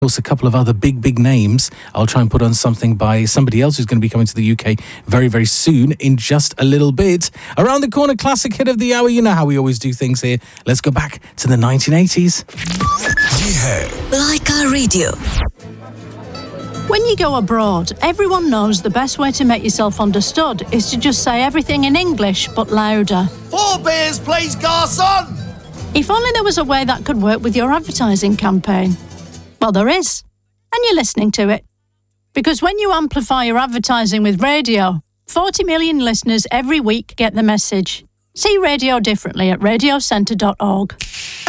Also, a couple of other big names. I'll try and put on something by somebody else who's going to be coming to the UK very soon in just a little bit. Around the corner, classic hit of the hour. You know how we always do things here. Let's go back to the 1980s. Laika Radio. When you go abroad, everyone knows the best way to make yourself understood is to just say everything in English, but louder. 4 beers, please, garçon! If only there was a way that could work with your advertising campaign. Well, there is. And you're listening to it. Because when you amplify your advertising with radio, 40 million listeners every week get the message. See radio differently at radiocentre.org.